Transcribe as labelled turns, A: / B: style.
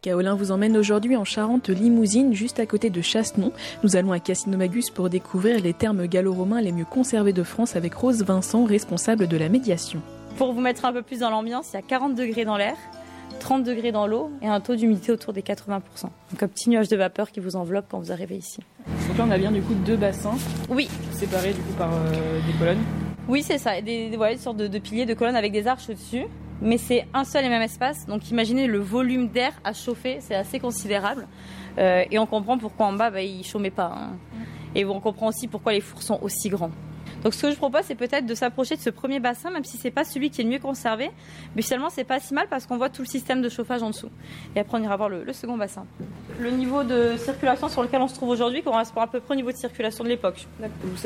A: Kaolin vous emmène aujourd'hui en Charente-Limousine, juste à côté de Chassenon. Nous allons à Casino-Magus pour découvrir les thermes gallo-romains les mieux conservés de France avec Rose Vincent, responsable de la médiation.
B: Pour vous mettre un peu plus dans l'ambiance, il y a 40 degrés dans l'air, 30 degrés dans l'eau et un taux d'humidité autour des 80%. Donc un petit nuage de vapeur qui vous enveloppe quand vous arrivez ici.
A: Donc là on a bien du coup 2 bassins.
B: Oui.
A: Séparés du coup par des colonnes.
B: Oui, c'est ça, une sorte de piliers, de colonnes avec des arches au-dessus. Mais c'est un seul et même espace, donc imaginez le volume d'air à chauffer, c'est assez considérable. Et on comprend pourquoi en bas, il ne chômait pas. Hein. Et on comprend aussi pourquoi les fours sont aussi grands. Donc ce que je propose, c'est peut-être de s'approcher de ce premier bassin, même si ce n'est pas celui qui est le mieux conservé. Mais finalement, ce n'est pas si mal parce qu'on voit tout le système de chauffage en dessous. Et après, on ira voir le second bassin. Le niveau de circulation sur lequel on se trouve aujourd'hui correspond à peu près au niveau de circulation de l'époque.
A: Vous